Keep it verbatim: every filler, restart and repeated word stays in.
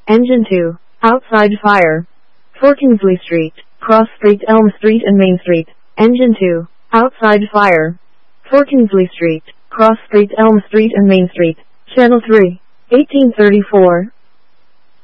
Engine two, outside fire. four Kingsley Street, Cross Street, Elm Street and Main Street. Engine two, outside fire. four Kingsley Street, Cross Street, Elm Street and Main Street. Channel three, eighteen thirty-four.